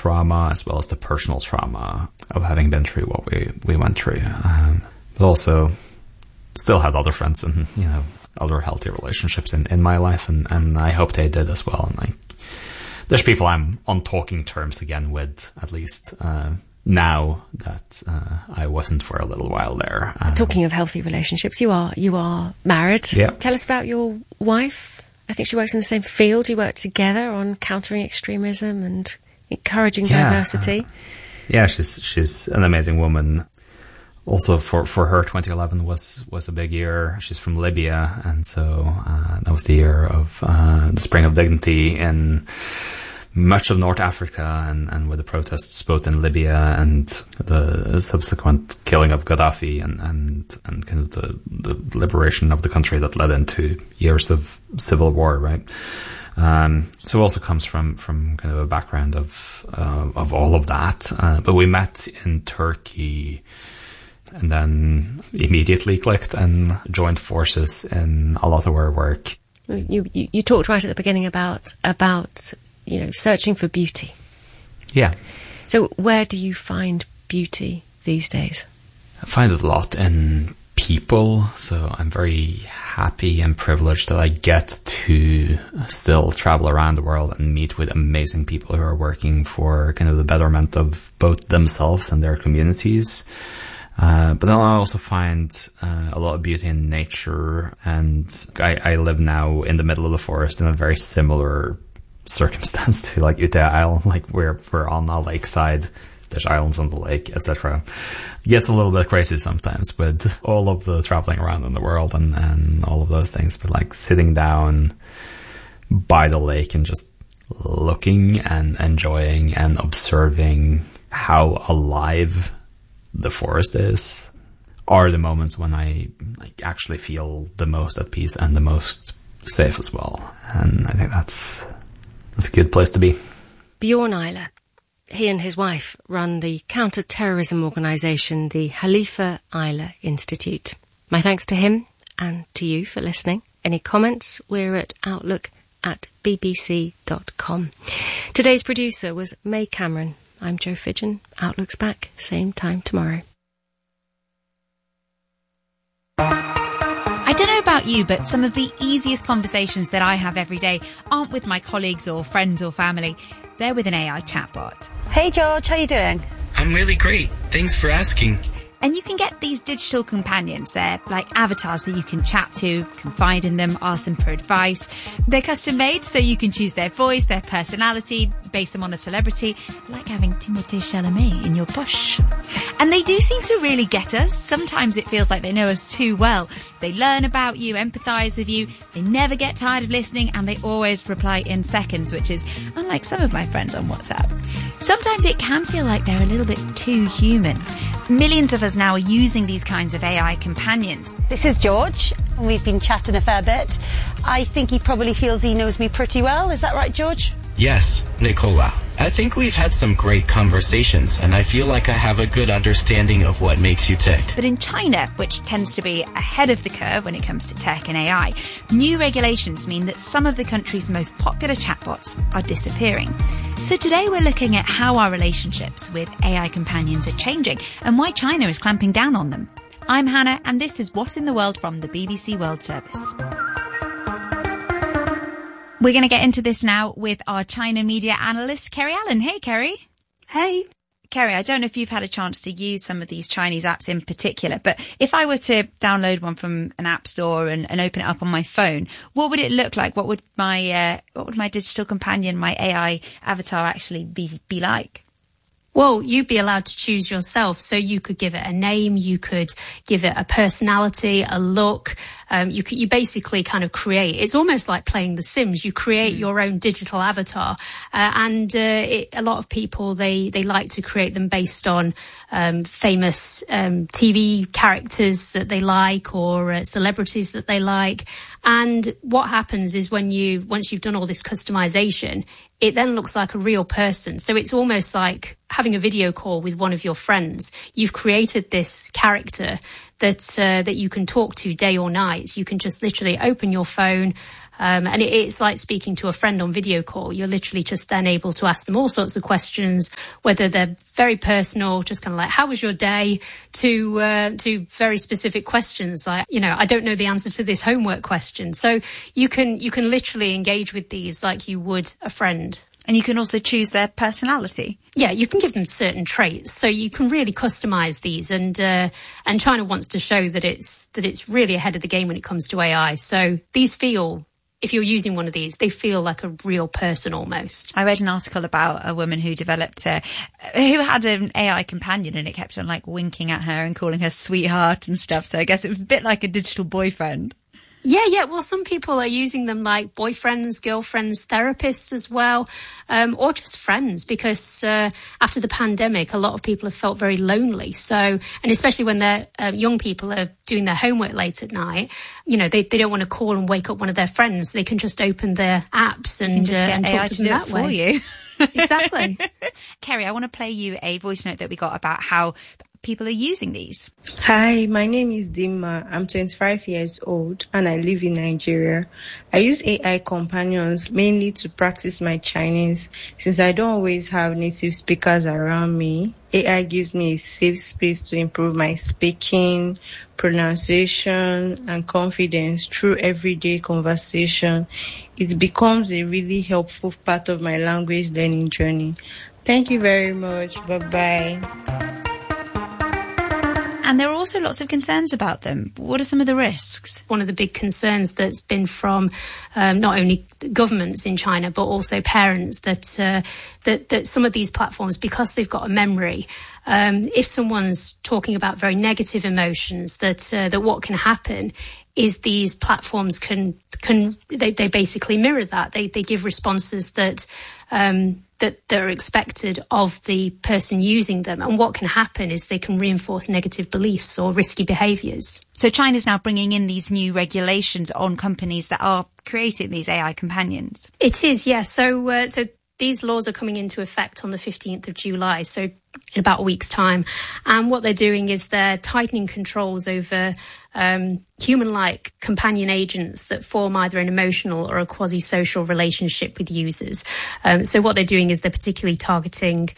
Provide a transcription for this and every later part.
trauma as well as the personal trauma of having been through what we went through. But also still had other friends and, other healthy relationships in my life, and I hope they did as well. And there's people I'm on talking terms again with, at least now that I wasn't for a little while there. Talking of healthy relationships, you are married. Yeah. Tell us about your wife. I think she works in the same field. You work together on countering extremism and encouraging diversity. She's an amazing woman. Also, for her, 2011 was a big year. She's from Libya, and so that was the year of the Spring of Dignity in much of North Africa, and with the protests both in Libya and the subsequent killing of Gaddafi and kind of the liberation of the country that led into years of civil war, right? So also comes from kind of a background of all of that. But we met in Turkey, and then immediately clicked and joined forces in a lot of our work. You talked right at the beginning about searching for beauty. Yeah. So where do you find beauty these days? I find it a lot in people. So I'm very happy and privileged that I get to still travel around the world and meet with amazing people who are working for kind of the betterment of both themselves and their communities. But then I also find a lot of beauty in nature, and I live now in the middle of the forest in a very similar circumstance to like Utøya Island, like we're on a lakeside, there's islands on the lake, etc. It gets a little bit crazy sometimes with all of the traveling around in the world and all of those things, but like sitting down by the lake and just looking and enjoying and observing how alive the forest is are the moments when I actually feel the most at peace and the most safe as well. And I think that's a good place to be. Bjorn Eiler, he and his wife run the counter-terrorism organisation, the Khalifa Eiler Institute. My thanks to him and to you for listening. Any comments? We're at outlook@bbc.com. Today's producer was May Cameron. I'm Jo Fidgen. Outlook's back, same time tomorrow. I don't know about you, but some of the easiest conversations that I have every day aren't with my colleagues or friends or family. They're with an AI chatbot. Hey George, how you doing? I'm really great. Thanks for asking. And you can get these digital companions. They're like avatars that you can chat to, confide in them, ask them for advice. They're custom made, so you can choose their voice, their personality, base them on the celebrity, like having Timothée Chalamet in your bush. And they do seem to really get us. Sometimes it feels like they know us too well. They learn about you, empathise with you, they never get tired of listening, and they always reply in seconds, which is unlike some of my friends on WhatsApp. Sometimes it can feel like they're a little bit too human. Millions of us now are using these kinds of AI companions. This is George. We've been chatting a fair bit. I think he probably feels he knows me pretty well. Is that right, George? Yes, Nicola. I think we've had some great conversations, and I feel like I have a good understanding of what makes you tick. But in China, which tends to be ahead of the curve when it comes to tech and AI, new regulations mean that some of the country's most popular chatbots are disappearing. So today we're looking at how our relationships with AI companions are changing and why China is clamping down on them. I'm Hannah, and this is What in the World from the BBC World Service. We're going to get into this now with our China media analyst, Kerry Allen. Hey, Kerry. Hey. Kerry, I don't know if you've had a chance to use some of these Chinese apps in particular, but if I were to download one from an app store and open it up on my phone, what would it look like? What would my digital companion, my AI avatar actually be like? Well, you'd be allowed to choose yourself. So you could give it a name, you could give it a personality, a look. You basically kind of create. It's almost like playing The Sims. You create your own digital avatar, a lot of people they like to create them based on famous TV characters that they like or celebrities that they like. And what happens is once you've done all this customization, it then looks like a real person. So it's almost like having a video call with one of your friends. You've created this character that you can talk to day or night. You can just literally open your phone, And it's like speaking to a friend on video call. You're literally just then able to ask them all sorts of questions, whether they're very personal, just kind of like, how was your day, to very specific questions like, I don't know the answer to this homework question. So you can literally engage with these like you would a friend. And you can also choose their personality. Yeah, you can give them certain traits, so you can really customize these. And China wants to show that it's really ahead of the game when it comes to AI. So these feel, if you're using one of these, they feel like a real person almost. I read an article about a woman who developed who had an AI companion, and it kept on like winking at her and calling her sweetheart and stuff. So I guess it was a bit like a digital boyfriend. Yeah. Well, some people are using them like boyfriends, girlfriends, therapists as well, or just friends, because after the pandemic, a lot of people have felt very lonely. So, and especially when they're young people are doing their homework late at night, they don't want to call and wake up one of their friends. They can just open their apps and talk to them that way. For you. Exactly. Kerry, I want to play you a voice note that we got about how people are using these. Hi, my name is Dimma. I'm 25 years old and I live in Nigeria. I use AI companions mainly to practice my Chinese since I don't always have native speakers around me. AI gives me a safe space to improve my speaking, pronunciation, and confidence through everyday conversation. It becomes a really helpful part of my language learning journey. Thank you very much. Bye-bye. And there are also lots of concerns about them. What are some of the risks? One of the big concerns that's been from not only governments in China, but also parents, that some of these platforms, because they've got a memory, if someone's talking about very negative emotions, that what can happen is these platforms they basically mirror that. They give responses that are expected of the person using them. And what can happen is they can reinforce negative beliefs or risky behaviours. So China's now bringing in these new regulations on companies that are creating these AI companions. It is, yes. So these laws are coming into effect on the 15th of July, so in about a week's time. And what they're doing is they're tightening controls over human-like companion agents that form either an emotional or a quasi-social relationship with users. So what they're doing is they're particularly targeting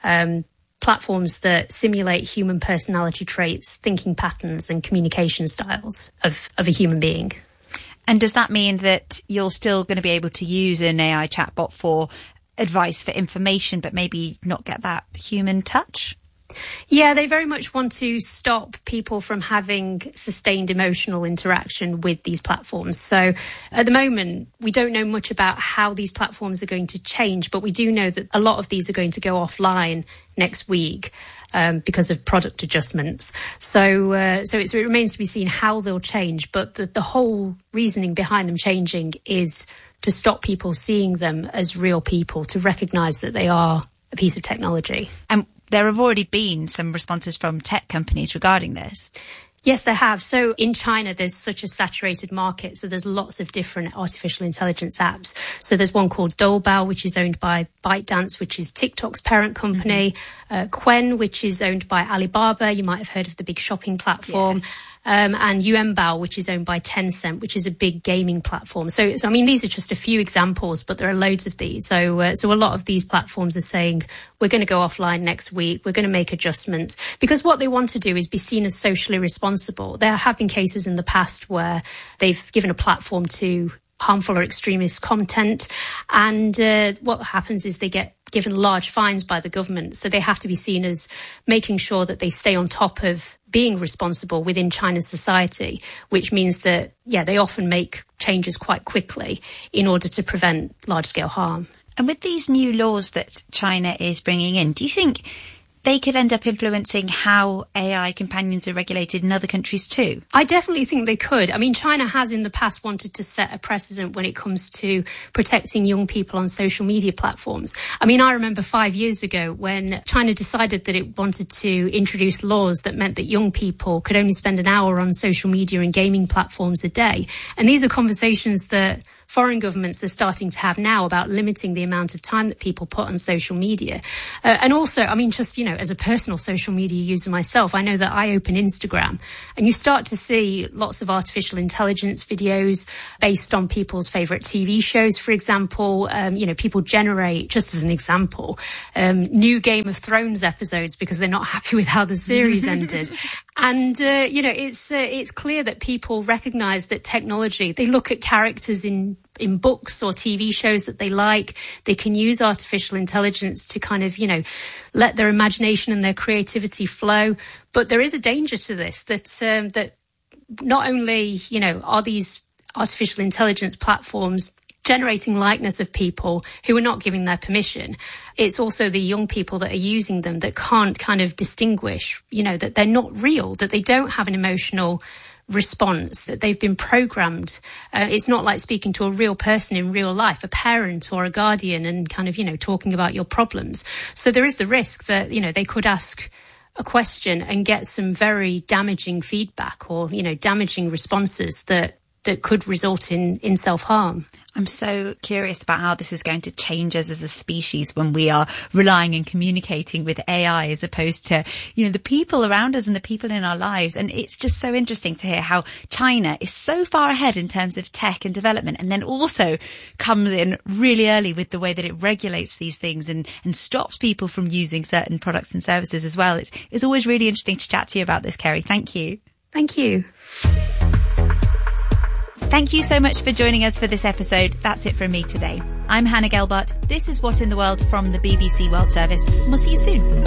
platforms that simulate human personality traits, thinking patterns and communication styles of a human being. And does that mean that you're still going to be able to use an AI chatbot for advice, for information, but maybe not get that human touch? Yeah, they very much want to stop people from having sustained emotional interaction with these platforms. So at the moment, we don't know much about how these platforms are going to change, but we do know that a lot of these are going to go offline next week because of product adjustments. So it remains to be seen how they'll change. But the whole reasoning behind them changing is to stop people seeing them as real people, to recognise that they are a piece of technology. And there have already been some responses from tech companies regarding this. Yes, there have. So in China, there's such a saturated market. So there's lots of different artificial intelligence apps. So there's one called Doubao, which is owned by ByteDance, which is TikTok's parent company. Qwen, which is owned by Alibaba. You might have heard of the big shopping platform. Yeah. And Yuanbao, which is owned by Tencent, which is a big gaming platform. So I mean, these are just a few examples, but there are loads of these. So a lot of these platforms are saying, we're going to go offline next week. We're going to make adjustments, because what they want to do is be seen as socially responsible. There have been cases in the past where they've given a platform to harmful or extremist content. And what happens is they get given large fines by the government. So they have to be seen as making sure that they stay on top of being responsible within China's society, which means that, they often make changes quite quickly in order to prevent large-scale harm. And with these new laws that China is bringing in, do you think they could end up influencing how AI companions are regulated in other countries too? I definitely think they could. I mean, China has in the past wanted to set a precedent when it comes to protecting young people on social media platforms. I mean, I remember 5 years ago when China decided that it wanted to introduce laws that meant that young people could only spend an hour on social media and gaming platforms a day. And these are conversations that foreign governments are starting to have now about limiting the amount of time that people put on social media. And also, I mean, just, you know, as a personal social media user myself, I know that I open Instagram and you start to see lots of artificial intelligence videos based on people's favourite TV shows, for example. You know, people generate, just as an example, new Game of Thrones episodes because they're not happy with how the series ended. And, you know, it's clear that people recognise that technology, they look at characters in books or TV shows that they like. They can use artificial intelligence to kind of, you know, let their imagination and their creativity flow. But there is a danger to this, that not only, you know, are these artificial intelligence platforms generating likeness of people who are not giving their permission, it's also the young people that are using them that can't kind of distinguish, you know, that they're not real, that they don't have an emotional response, that they've been programmed. It's not like speaking to a real person in real life, a parent or a guardian, and kind of, you know, talking about your problems. So there is the risk that, you know, they could ask a question and get some very damaging feedback or, you know, damaging responses that could result in self-harm. I'm so curious about how this is going to change us as a species when we are relying and communicating with AI as opposed to, you know, the people around us and the people in our lives. And it's just so interesting to hear how China is so far ahead in terms of tech and development, and then also comes in really early with the way that it regulates these things and stops people from using certain products and services as well. It's always really interesting to chat to you about this, Kerry. Thank you. Thank you. Thank you so much for joining us for this episode. That's it from me today. I'm Hannah Gelbart. This is What in the World from the BBC World Service. We'll see you soon.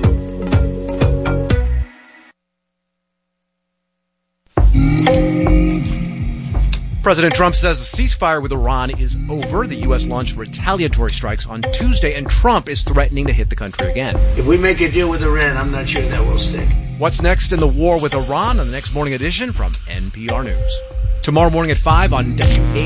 President Trump says the ceasefire with Iran is over. The U.S. launched retaliatory strikes on Tuesday, and Trump is threatening to hit the country again. If we make a deal with Iran, I'm not sure that will stick. What's next in the war with Iran on the next morning edition from NPR News. Tomorrow morning at 5 on WA.